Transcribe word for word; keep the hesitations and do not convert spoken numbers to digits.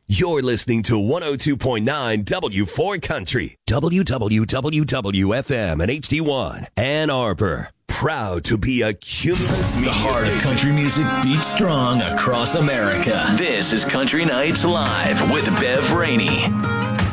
You're listening to one oh two point nine W four Country, W W W F M and H D one, Ann Arbor. Proud to be a Cumulus Media The heart station. of country music beats strong across America. This is Country Nights Live with Bev Rainey.